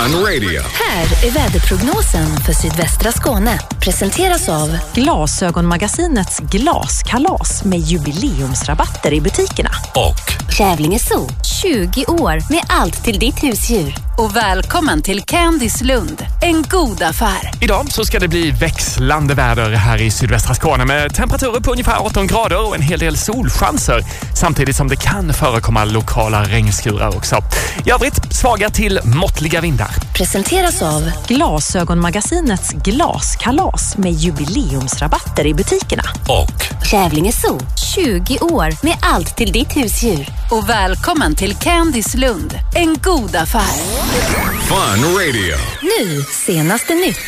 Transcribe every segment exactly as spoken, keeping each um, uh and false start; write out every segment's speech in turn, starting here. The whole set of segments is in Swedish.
Fun Radio. Här är väderprognosen för sydvästra Skåne. Presenteras av Glasögonmagasinets glaskalas med jubileumsrabatter i butikerna. Och Kävlinge Zoo, tjugo år med allt till ditt husdjur. Och välkommen till Candys Lund, en god affär. Idag så ska det bli växlande väder här i sydvästra Skåne med temperaturer på ungefär arton grader och en hel del solchanser. Samtidigt som det kan förekomma lokala regnskurar också. I övrigt svaga till måttliga vindar. Presenteras av Glasögonmagasinets glaskalas med jubileumsrabatter i butikerna. Och Kävlinge Zoo, tjugo år med allt till ditt husdjur. Och välkommen till Candys Lund, en god affär. Fun Radio. Nu, senaste nytt.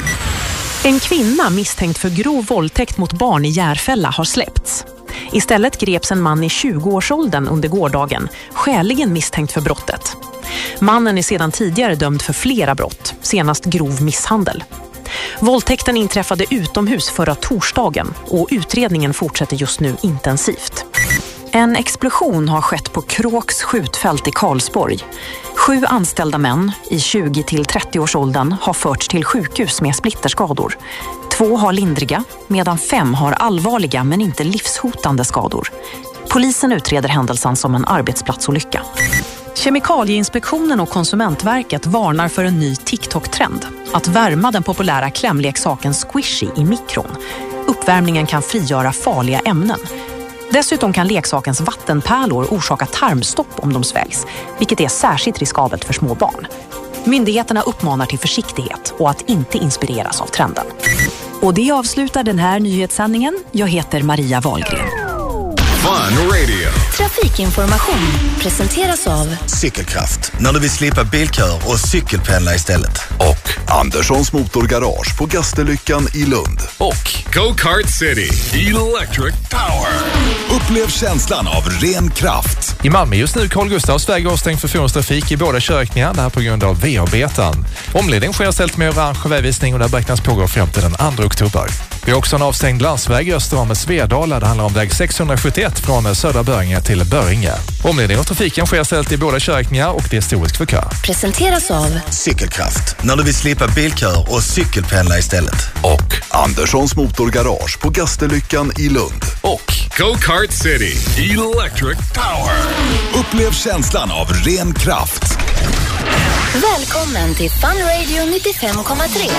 En kvinna misstänkt för grov våldtäkt mot barn i Järfälla har släppts. Istället greps en man i tjugo-årsåldern under gårdagen, skäligen misstänkt för brottet. Mannen är sedan tidigare dömd för flera brott, senast grov misshandel. Våldtäkten inträffade utomhus förra torsdagen och utredningen fortsätter just nu intensivt. En explosion har skett på Kråks skjutfält i Karlsborg. Sju anställda män i tjugo till trettio-årsåldern har förts till sjukhus med splitterskador. Två har lindriga, medan fem har allvarliga men inte livshotande skador. Polisen utreder händelsen som en arbetsplatsolycka. Kemikalieinspektionen och Konsumentverket varnar för en ny TikTok-trend. Att värma den populära klämleksaken Squishy i mikron. Uppvärmningen kan frigöra farliga ämnen. Dessutom kan leksakens vattenpärlor orsaka tarmstopp om de sväljs, vilket är särskilt riskabelt för små barn. Myndigheterna uppmanar till försiktighet och att inte inspireras av trenden. Och det avslutar den här nyhetssändningen. Jag heter Maria Wahlgren. Fun Radio. Trafikinformation presenteras av Cykelkraft, när du vill slippa bilkör och cykelpendla istället. Och Anderssons motorgarage på Gasterlyckan i Lund. Och Go-Kart City Electric Power. Upplev känslan av ren kraft. I Malmö just nu Carl Gustavs väg avstängd för fordonstrafik i båda körkningar. Det här på grund av V-arbeten. Omledning sker ställt med orange vägvisning och där beräknas pågå fram till den andra oktober. Vi har också en avstängd landsväg öster om Svedala. Det handlar om väg sexhundrasjuttioett från södra Böringe till Böringe. Omledning och trafiken sker ställt i båda körkningar och det är historisk för kö. Presenteras av Cykelkraft, när du vill slippa bilkör och cykelpendla istället. Och Anderssons motorgarage på Gasterlyckan i Lund. Och Go-Kart City Electric Power. Upplev känslan av ren kraft. Välkommen till Fun Radio nittiofem komma tre.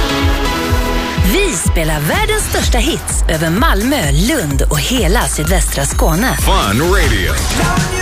Vi spelar världens största hits över Malmö, Lund och hela sydvästra Skåne. Fun Radio.